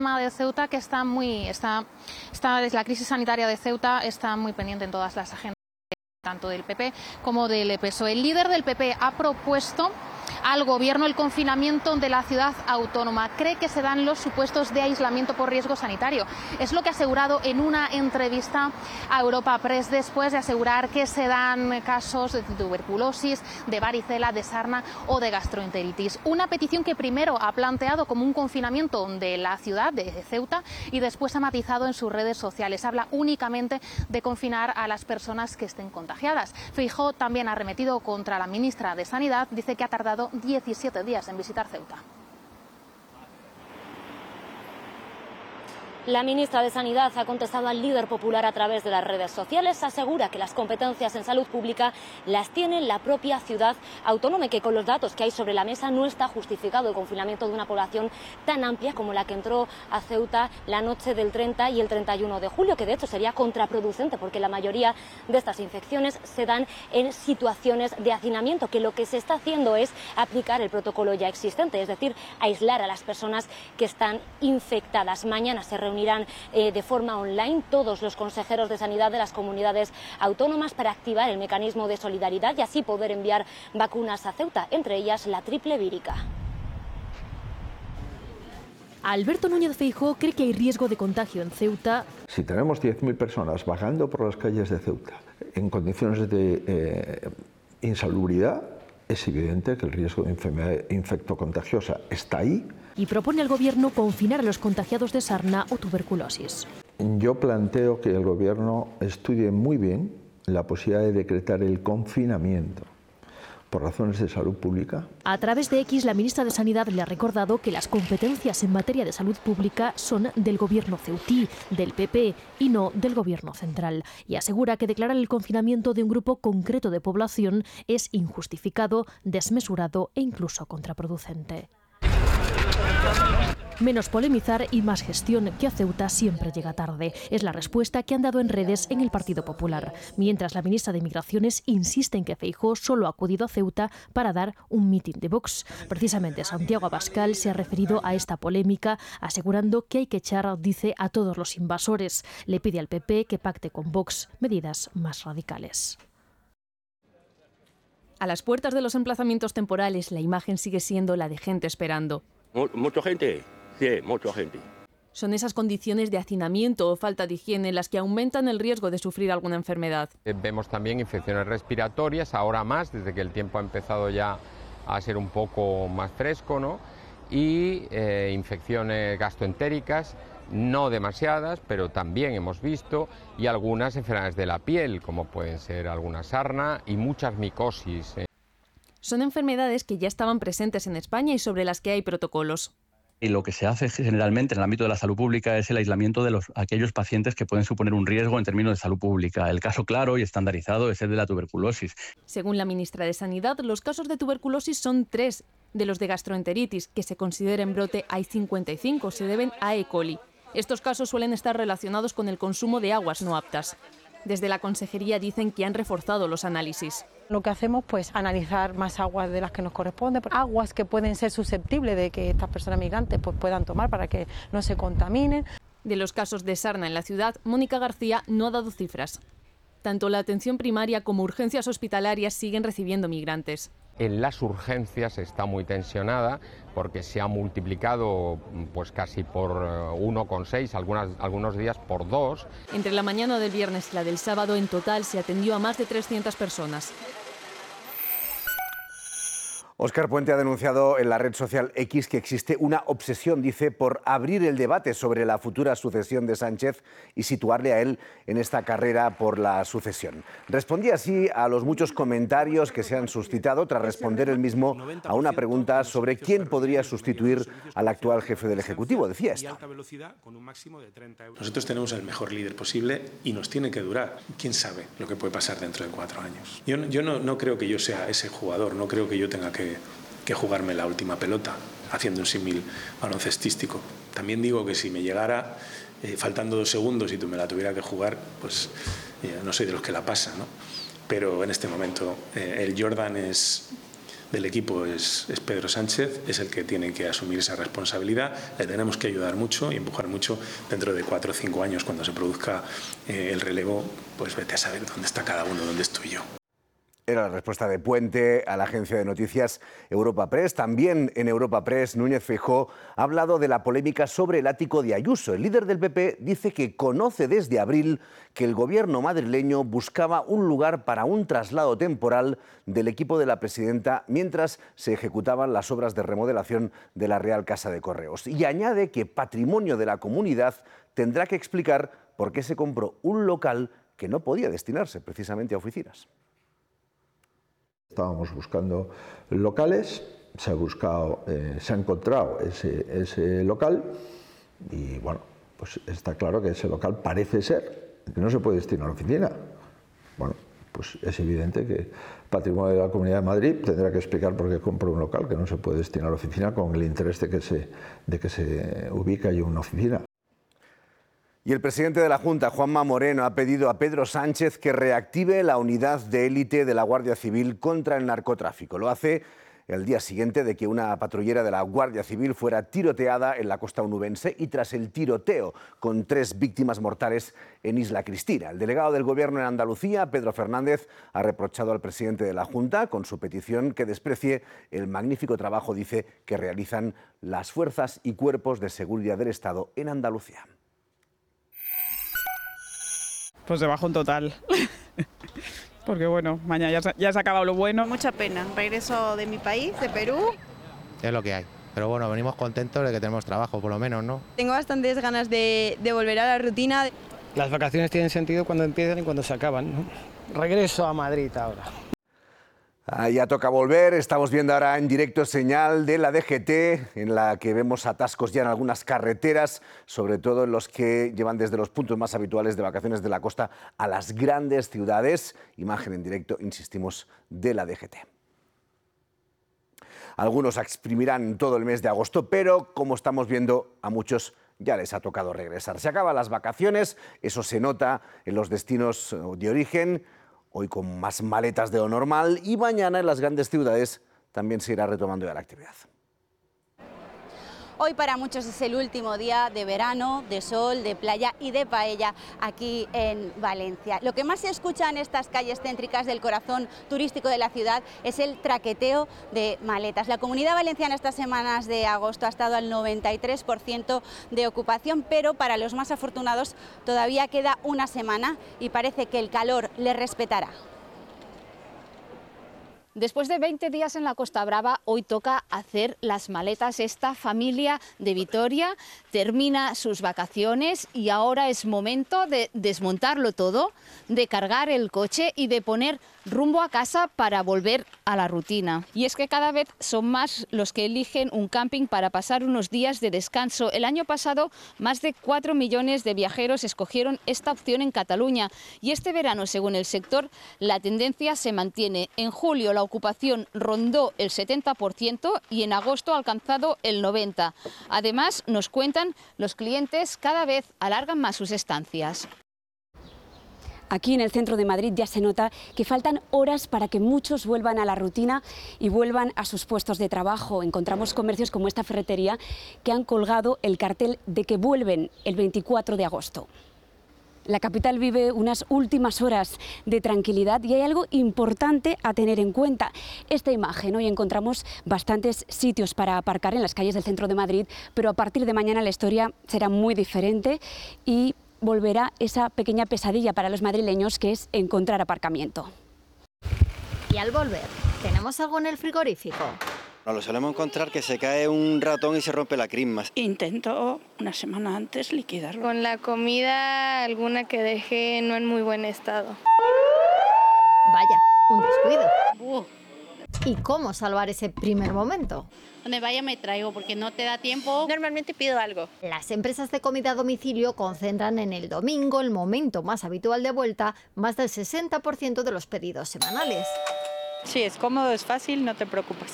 de Ceuta que la crisis sanitaria de Ceuta está muy pendiente en todas las agendas, tanto del PP como del PSOE. El líder del PP ha propuesto al gobierno el confinamiento de la ciudad autónoma. Cree que se dan los supuestos de aislamiento por riesgo sanitario. Es lo que ha asegurado en una entrevista a Europa Press, después de asegurar que se dan casos de tuberculosis, de varicela, de sarna o de gastroenteritis. Una petición que primero ha planteado como un confinamiento de la ciudad de Ceuta y después ha matizado en sus redes sociales. Habla únicamente de confinar a las personas que estén contagiadas. Feijóo también ha arremetido contra la ministra de Sanidad. Dice que ha tardado 17 días en visitar Ceuta. La ministra de Sanidad ha contestado al líder popular a través de las redes sociales. Asegura que las competencias en salud pública las tiene la propia ciudad autónoma y que con los datos que hay sobre la mesa no está justificado el confinamiento de una población tan amplia como la que entró a Ceuta la noche del 30 y el 31 de julio, que de hecho sería contraproducente porque la mayoría de estas infecciones se dan en situaciones de hacinamiento, que lo que se está haciendo es aplicar el protocolo ya existente, es decir, aislar a las personas que están infectadas. Mañana se reunirán de forma online todos los consejeros de sanidad de las comunidades autónomas para activar el mecanismo de solidaridad y así poder enviar vacunas a Ceuta, entre ellas la triple vírica. Alberto Núñez Feijóo cree que hay riesgo de contagio en Ceuta. Si tenemos 10.000 personas vagando por las calles de Ceuta en condiciones de insalubridad, es evidente que el riesgo de enfermedad infectocontagiosa está ahí. Y propone al gobierno confinar a los contagiados de sarna o tuberculosis. Yo planteo que el gobierno estudie muy bien la posibilidad de decretar el confinamiento por razones de salud pública. A través de X, la ministra de Sanidad le ha recordado que las competencias en materia de salud pública son del gobierno ceutí, del PP y no del gobierno central. Y asegura que declarar el confinamiento de un grupo concreto de población es injustificado, desmesurado e incluso contraproducente. Menos polemizar y más gestión, que a Ceuta siempre llega tarde. Es la respuesta que han dado en redes en el Partido Popular. Mientras la ministra de Migraciones insiste en que Feijóo solo ha acudido a Ceuta para dar un mitin de Vox. Precisamente Santiago Abascal se ha referido a esta polémica, asegurando que hay que echar, dice, a todos los invasores. Le pide al PP que pacte con Vox medidas más radicales. A las puertas de los emplazamientos temporales, la imagen sigue siendo la de gente esperando. Mucha gente, sí, mucha gente. Son esas condiciones de hacinamiento o falta de higiene las que aumentan el riesgo de sufrir alguna enfermedad. Vemos también infecciones respiratorias, ahora más, desde que el tiempo ha empezado ya a ser un poco más fresco, ¿no? Y infecciones gastroentéricas, no demasiadas, pero también hemos visto, y algunas enfermedades de la piel, como pueden ser alguna sarna y muchas micosis. Son enfermedades que ya estaban presentes en España y sobre las que hay protocolos. Y lo que se hace generalmente en el ámbito de la salud pública es el aislamiento de aquellos pacientes que pueden suponer un riesgo en términos de salud pública. El caso claro y estandarizado es el de la tuberculosis. Según la ministra de Sanidad, los casos de tuberculosis son 3. De los de gastroenteritis, que se considera en brote, hay 55, se deben a E. coli. Estos casos suelen estar relacionados con el consumo de aguas no aptas. Desde la consejería dicen que han reforzado los análisis. Lo que hacemos pues analizar más aguas de las que nos corresponde, aguas que pueden ser susceptibles de que estas personas migrantes pues puedan tomar para que no se contaminen. De los casos de sarna en la ciudad, Mónica García no ha dado cifras. Tanto la atención primaria como urgencias hospitalarias siguen recibiendo migrantes. En las urgencias está muy tensionada porque se ha multiplicado pues casi por 1,6, algunos días por 2. Entre la mañana del viernes y la del sábado, en total se atendió a más de 300 personas. Óscar Puente ha denunciado en la red social X que existe una obsesión, dice, por abrir el debate sobre la futura sucesión de Sánchez y situarle a él en esta carrera por la sucesión. Respondía así a los muchos comentarios que se han suscitado tras responder él mismo a una pregunta sobre quién podría sustituir al actual jefe del Ejecutivo. Decía esto. Nosotros tenemos el mejor líder posible y nos tiene que durar. ¿Quién sabe lo que puede pasar dentro de 4 años? Yo no creo que yo sea ese jugador, no creo que yo tenga que jugarme la última pelota, haciendo un símil baloncestístico. También digo que si me llegara faltando 2 segundos y tú me la tuviera que jugar, pues no soy de los que la pasa, ¿no? Pero en este momento el Jordan es del equipo es Pedro Sánchez, es el que tiene que asumir esa responsabilidad. Le tenemos que ayudar mucho y empujar mucho. Dentro de 4 o 5 años, cuando se produzca el relevo, pues vete a saber dónde está cada uno, dónde estoy yo. Era la respuesta de Puente a la agencia de noticias Europa Press. También en Europa Press, Núñez Feijóo ha hablado de la polémica sobre el ático de Ayuso. El líder del PP dice que conoce desde abril que el gobierno madrileño buscaba un lugar para un traslado temporal del equipo de la presidenta mientras se ejecutaban las obras de remodelación de la Real Casa de Correos. Y añade que Patrimonio de la Comunidad tendrá que explicar por qué se compró un local que no podía destinarse precisamente a oficinas. Estábamos buscando locales, se ha encontrado ese local y bueno, pues está claro que ese local parece ser que no se puede destinar a oficina. Bueno, pues es evidente que Patrimonio de la Comunidad de Madrid tendrá que explicar por qué compró un local que no se puede destinar a oficina con el interés de que se ubique ahí una oficina. Y el presidente de la Junta, Juanma Moreno, ha pedido a Pedro Sánchez que reactive la unidad de élite de la Guardia Civil contra el narcotráfico. Lo hace el día siguiente de que una patrullera de la Guardia Civil fuera tiroteada en la costa onubense y tras el tiroteo con 3 víctimas mortales en Isla Cristina. El delegado del Gobierno en Andalucía, Pedro Fernández, ha reprochado al presidente de la Junta, con su petición, que desprecie el magnífico trabajo, dice, que realizan las fuerzas y cuerpos de seguridad del Estado en Andalucía. Pues de bajón total, porque bueno, mañana ya se ha acabado lo bueno. Mucha pena, regreso de mi país, de Perú. Es lo que hay, pero bueno, venimos contentos de que tenemos trabajo, por lo menos, ¿no? Tengo bastantes ganas de volver a la rutina. Las vacaciones tienen sentido cuando empiezan y cuando se acaban, ¿no? Regreso a Madrid ahora. Ya toca volver, estamos viendo ahora en directo señal de la DGT, en la que vemos atascos ya en algunas carreteras, sobre todo en los que llevan desde los puntos más habituales de vacaciones de la costa a las grandes ciudades. Imagen en directo, insistimos, de la DGT. Algunos exprimirán todo el mes de agosto, pero como estamos viendo, a muchos ya les ha tocado regresar. Se acaban las vacaciones, eso se nota en los destinos de origen, hoy con más maletas de lo normal, y mañana en las grandes ciudades también se irá retomando ya la actividad. Hoy para muchos es el último día de verano, de sol, de playa y de paella aquí en Valencia. Lo que más se escucha en estas calles céntricas del corazón turístico de la ciudad es el traqueteo de maletas. La Comunidad Valenciana estas semanas de agosto ha estado al 93% de ocupación, pero para los más afortunados todavía queda una semana y parece que el calor les respetará. Después de 20 días en la Costa Brava, hoy toca hacer las maletas. Esta familia de Vitoria termina sus vacaciones y ahora es momento de desmontarlo todo, de cargar el coche y de poner rumbo a casa para volver a la rutina. Y es que cada vez son más los que eligen un camping para pasar unos días de descanso. El año pasado, más de 4 millones de viajeros escogieron esta opción en Cataluña. Y este verano, según el sector, la tendencia se mantiene. En julio la ocupación rondó el 70% y en agosto ha alcanzado el 90%. Además, nos cuentan, los clientes cada vez alargan más sus estancias. Aquí en el centro de Madrid ya se nota que faltan horas para que muchos vuelvan a la rutina y vuelvan a sus puestos de trabajo. Encontramos comercios como esta ferretería que han colgado el cartel de que vuelven el 24 de agosto. La capital vive unas últimas horas de tranquilidad y hay algo importante a tener en cuenta. Esta imagen, hoy encontramos bastantes sitios para aparcar en las calles del centro de Madrid, pero a partir de mañana la historia será muy diferente y volverá esa pequeña pesadilla para los madrileños, que es encontrar aparcamiento. Y al volver, ¿tenemos algo en el frigorífico? Nos lo solemos encontrar que se cae un ratón y se rompe la crisma. Intento una semana antes liquidarlo. Con la comida, alguna que dejé no en muy buen estado. Vaya, un descuido. ¿Y cómo salvar ese primer momento? Donde vaya me traigo porque no te da tiempo. Normalmente pido algo. Las empresas de comida a domicilio concentran en el domingo, el momento más habitual de vuelta, más del 60% de los pedidos semanales. Sí, es cómodo, es fácil, no te preocupes.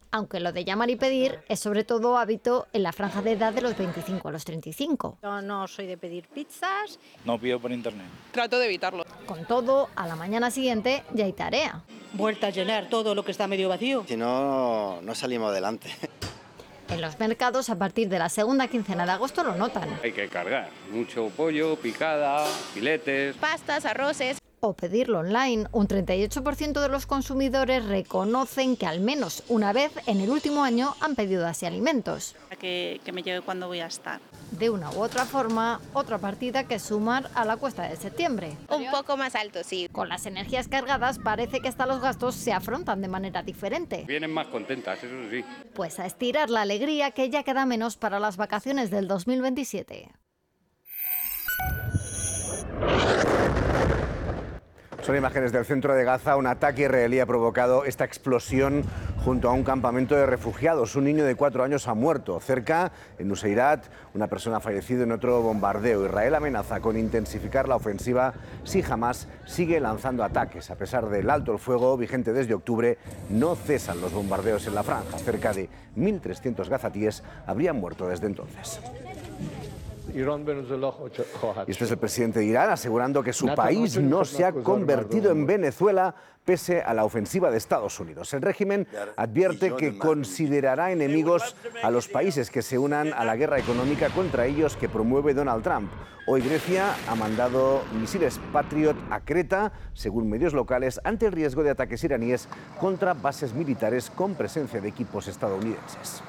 aunque lo de llamar y pedir es sobre todo hábito en la franja de edad de los 25 a los 35. Yo no soy de pedir pizzas. No pido por internet. Trato de evitarlo. Con todo, a la mañana siguiente ya hay tarea. Vuelta a llenar todo lo que está medio vacío. Si no, no salimos adelante. En los mercados, a partir de la segunda quincena de agosto lo notan. Hay que cargar mucho pollo, picada, filetes, pastas, arroces. O pedirlo online. Un 38% de los consumidores reconocen que al menos una vez en el último año han pedido así alimentos. Que me llegue cuando voy a estar. De una u otra forma, otra partida que sumar a la cuesta de septiembre. Un poco más alto, sí. Con las energías cargadas parece que hasta los gastos se afrontan de manera diferente. vienen más contentas, eso sí. Pues a estirar la alegría, que ya queda menos para las vacaciones del 2027. Son imágenes del centro de Gaza. Un ataque israelí ha provocado esta explosión junto a un campamento de refugiados. Un niño de 4 años ha muerto. Cerca, en Nuseirat, una persona ha fallecido en otro bombardeo. Israel amenaza con intensificar la ofensiva si Hamás sigue lanzando ataques. A pesar del alto el fuego vigente desde octubre, no cesan los bombardeos en la franja. Cerca de 1.300 gazatíes habrían muerto desde entonces. Y este es el presidente de Irán asegurando que su país no se ha convertido en Venezuela pese a la ofensiva de Estados Unidos. El régimen advierte que considerará enemigos a los países que se unan a la guerra económica contra ellos que promueve Donald Trump. Hoy Grecia ha mandado misiles Patriot a Creta, según medios locales, ante el riesgo de ataques iraníes contra bases militares con presencia de equipos estadounidenses.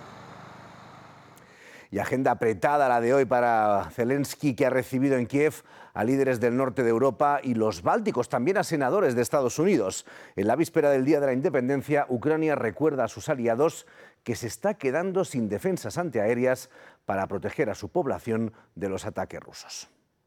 Y agenda apretada la de hoy para Zelensky, que ha recibido en Kiev a líderes del norte de Europa y los bálticos, también a senadores de Estados Unidos. En la víspera del Día de la Independencia, Ucrania recuerda a sus aliados que se está quedando sin defensas antiaéreas para proteger a su población de los ataques rusos.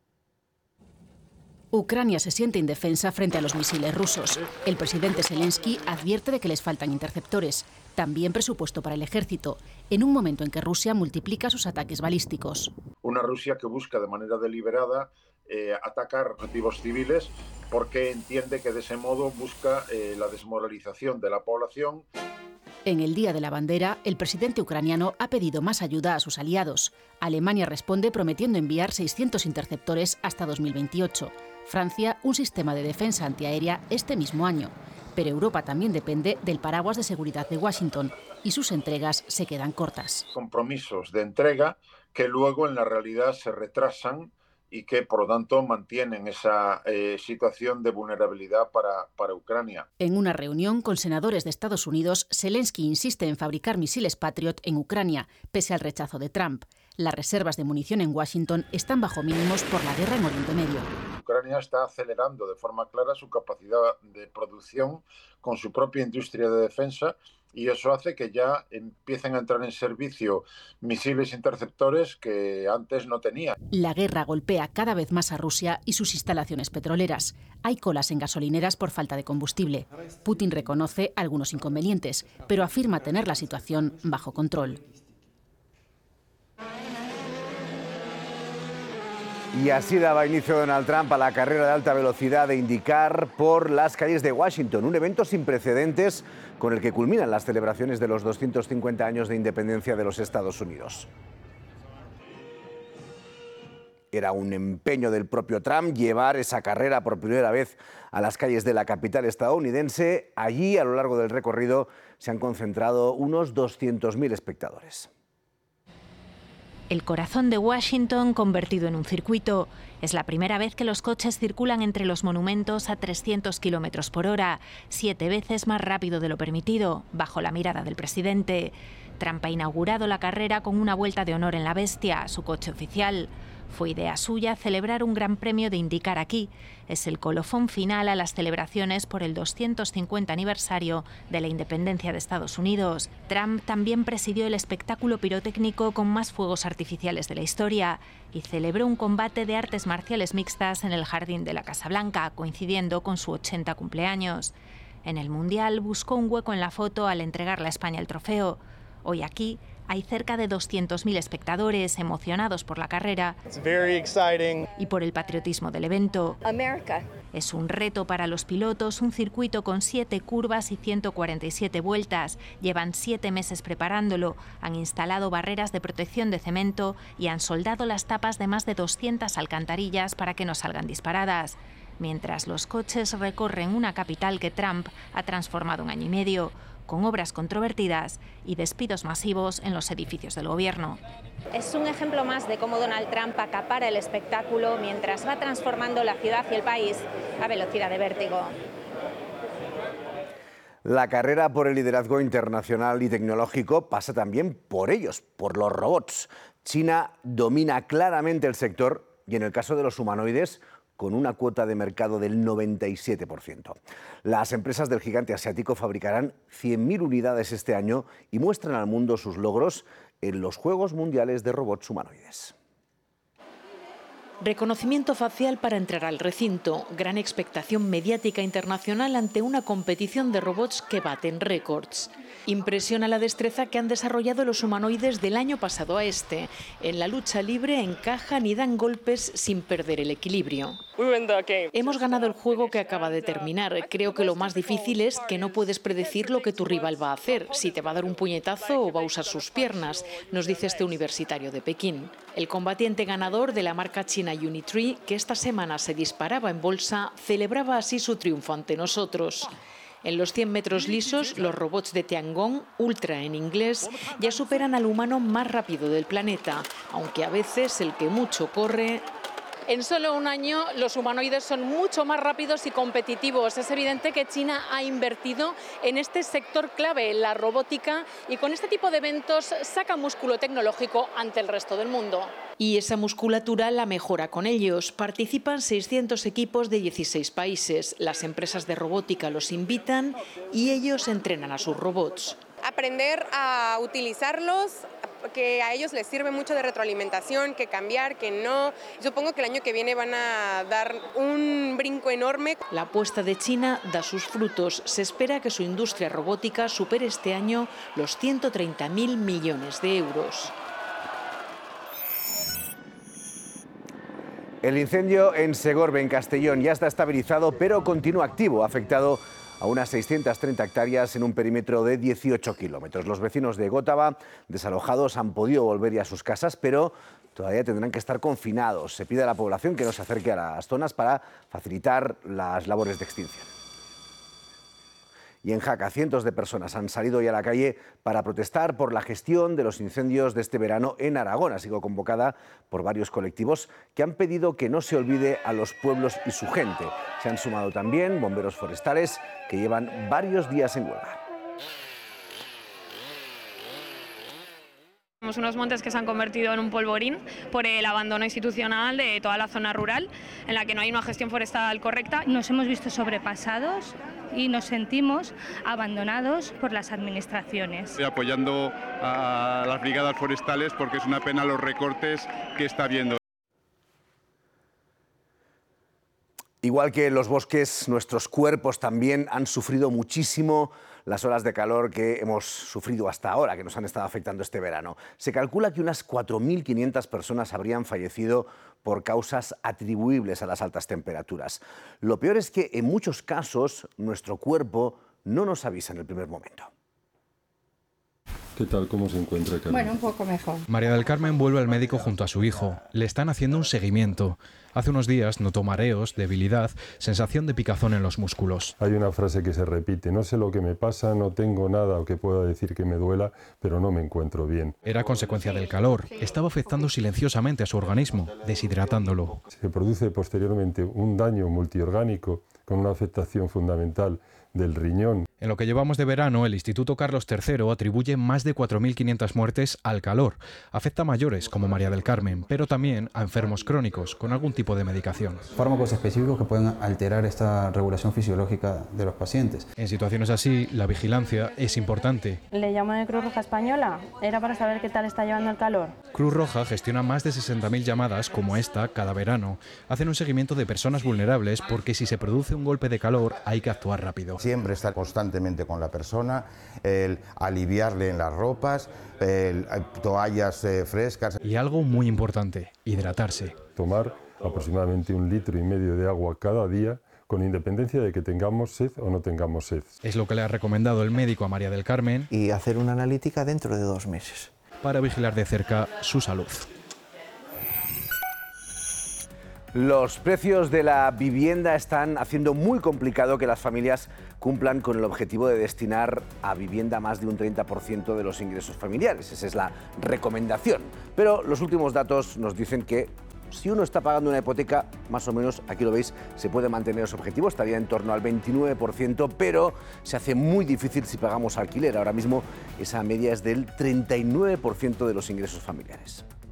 Ucrania se siente indefensa frente a los misiles rusos. El presidente Zelensky advierte de que les faltan interceptores, también presupuesto para el ejército, en un momento en que Rusia multiplica sus ataques balísticos. Una Rusia que busca de manera deliberada atacar objetivos civiles porque entiende que de ese modo busca la desmoralización de la población. En el Día de la Bandera, el presidente ucraniano ha pedido más ayuda a sus aliados. Alemania responde prometiendo enviar 600 interceptores hasta 2028. Francia, un sistema de defensa antiaérea este mismo año. Pero Europa también depende del paraguas de seguridad de Washington y sus entregas se quedan cortas. Compromisos de entrega que luego en la realidad se retrasan y que por lo tanto mantienen esa situación de vulnerabilidad para Ucrania. En una reunión con senadores de Estados Unidos, Zelensky insiste en fabricar misiles Patriot en Ucrania, pese al rechazo de Trump. Las reservas de munición en Washington están bajo mínimos por la guerra en Oriente Medio. Ucrania está acelerando de forma clara su capacidad de producción con su propia industria de defensa y eso hace que ya empiecen a entrar en servicio misiles interceptores que antes no tenía. La guerra golpea cada vez más a Rusia y sus instalaciones petroleras. Hay colas en gasolineras por falta de combustible. Putin reconoce algunos inconvenientes, pero afirma tener la situación bajo control. Y así daba inicio Donald Trump a la carrera de alta velocidad de IndyCar por las calles de Washington, un evento sin precedentes con el que culminan las celebraciones de los 250 años de independencia de los Estados Unidos. Era un empeño del propio Trump llevar esa carrera por primera vez a las calles de la capital estadounidense. Allí, a lo largo del recorrido, se han concentrado unos 200.000 espectadores. El corazón de Washington convertido en un circuito. Es la primera vez que los coches circulan entre los monumentos a 300 km por hora, 7 veces más rápido de lo permitido, bajo la mirada del presidente. Trump ha inaugurado la carrera con una vuelta de honor en la Bestia, su coche oficial. Fue idea suya celebrar un gran premio de IndyCar aquí. Es el colofón final a las celebraciones por el 250 aniversario de la independencia de Estados Unidos. Trump también presidió el espectáculo pirotécnico con más fuegos artificiales de la historia y celebró un combate de artes marciales mixtas en el jardín de la Casa Blanca, coincidiendo con su 80 cumpleaños. En el Mundial buscó un hueco en la foto al entregarle a España el trofeo. Hoy aquí Hay cerca de 200.000 espectadores emocionados por la carrera y por el patriotismo del evento. Es un reto para los pilotos, un circuito con 7 curvas y 147 vueltas. Llevan 7 meses preparándolo, han instalado barreras de protección de cemento y han soldado las tapas de más de 200 alcantarillas para que no salgan disparadas. Mientras los coches recorren una capital que Trump ha transformado en año y medio, con obras controvertidas y despidos masivos en los edificios del gobierno. Es un ejemplo más de cómo Donald Trump acapara el espectáculo mientras va transformando la ciudad y el país a velocidad de vértigo. La carrera por el liderazgo internacional y tecnológico pasa también por ellos, por los robots. China domina claramente el sector y en el caso de los humanoides, con una cuota de mercado del 97%. Las empresas del gigante asiático fabricarán 100.000 unidades este año y muestran al mundo sus logros en los Juegos Mundiales de Robots Humanoides. Reconocimiento facial para entrar al recinto, gran expectación mediática internacional ante una competición de robots que baten récords. Impresiona la destreza que han desarrollado los humanoides del año pasado a este. En la lucha libre encajan y dan golpes sin perder el equilibrio. Hemos ganado el juego que acaba de terminar. Creo que lo más difícil es que no puedes predecir lo que tu rival va a hacer, si te va a dar un puñetazo o va a usar sus piernas, nos dice este universitario de Pekín. El combatiente ganador de la marca china Unitree, que esta semana se disparaba en bolsa, celebraba así su triunfo ante nosotros. En los 100 metros lisos, los robots de Tiangong, Ultra en inglés, ya superan al humano más rápido del planeta, aunque a veces el que mucho corre. En solo un año los humanoides son mucho más rápidos y competitivos. Es evidente que China ha invertido en este sector clave, en la robótica, y con este tipo de eventos saca músculo tecnológico ante el resto del mundo. Y esa musculatura la mejora con ellos. Participan 600 equipos de 16 países. Las empresas de robótica los invitan y ellos entrenan a sus robots. Aprender a utilizarlos, que a ellos les sirve mucho de retroalimentación, que cambiar, que no. Supongo que el año que viene van a dar un brinco enorme. La apuesta de China da sus frutos. Se espera que su industria robótica supere este año los 130.000 millones de euros. El incendio en Segorbe, en Castellón, ya está estabilizado, pero continúa activo. Ha afectado a unas 630 hectáreas en un perímetro de 18 kilómetros. Los vecinos de Gótava, desalojados, han podido volver ya a sus casas, pero todavía tendrán que estar confinados. Se pide a la población que no se acerque a las zonas para facilitar las labores de extinción. Y en Jaca, cientos de personas han salido hoy a la calle para protestar por la gestión de los incendios de este verano en Aragón. Ha sido convocada por varios colectivos que han pedido que no se olvide a los pueblos y su gente. Se han sumado también bomberos forestales que llevan varios días en huelga. Tenemos unos montes que se han convertido en un polvorín por el abandono institucional de toda la zona rural, en la que no hay una gestión forestal correcta. Nos hemos visto sobrepasados y nos sentimos abandonados por las administraciones. Estoy apoyando a las brigadas forestales porque es una pena los recortes que está habiendo. Igual que los bosques, nuestros cuerpos también han sufrido muchísimo las olas de calor que hemos sufrido hasta ahora, que nos han estado afectando este verano. Se calcula que unas 4.500 personas habrían fallecido por causas atribuibles a las altas temperaturas. Lo peor es que en muchos casos nuestro cuerpo no nos avisa en el primer momento. ¿Qué tal? ¿Cómo se encuentra, Carmen? Bueno, un poco mejor. María del Carmen vuelve al médico junto a su hijo. Le están haciendo un seguimiento. Hace unos días notó mareos, debilidad, sensación de picazón en los músculos. Hay una frase que se repite: no sé lo que me pasa, no tengo nada o que pueda decir que me duela, pero no me encuentro bien. Era consecuencia del calor. Estaba afectando silenciosamente a su organismo, deshidratándolo. Se produce posteriormente un daño multiorgánico con una afectación fundamental del riñón. En lo que llevamos de verano, el Instituto Carlos III atribuye más de 4.500 muertes al calor. Afecta a mayores, como María del Carmen, pero también a enfermos crónicos, con algún tipo de medicación. Fármacos específicos que pueden alterar esta regulación fisiológica de los pacientes. En situaciones así, la vigilancia es importante. Le llamo de Cruz Roja Española. Era para saber qué tal está llevando el calor. Cruz Roja gestiona más de 60.000 llamadas como esta cada verano. Hacen un seguimiento de personas vulnerables porque si se produce un golpe de calor hay que actuar rápido. Siempre está constante constantemente con la persona, el aliviarle en las ropas, toallas frescas. Y algo muy importante, hidratarse. Tomar aproximadamente 1,5 litros de agua cada día, con independencia de que tengamos sed o no tengamos sed. Es lo que le ha recomendado el médico a María del Carmen. Y hacer una analítica dentro de 2 meses. Para vigilar de cerca su salud. Los precios de la vivienda están haciendo muy complicado que las familias cumplan con el objetivo de destinar a vivienda más de un 30% de los ingresos familiares. Esa es la recomendación. Pero los últimos datos nos dicen que si uno está pagando una hipoteca, más o menos, aquí lo veis, se puede mantener ese objetivo, estaría en torno al 29%, pero se hace muy difícil si pagamos alquiler. Ahora mismo esa media es del 39% de los ingresos familiares.